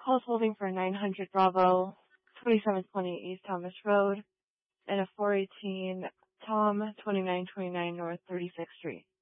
Calls holding for 900 Bravo, 2720 East Thomas Road, and a 418 Tom, 2929 North 36th Street.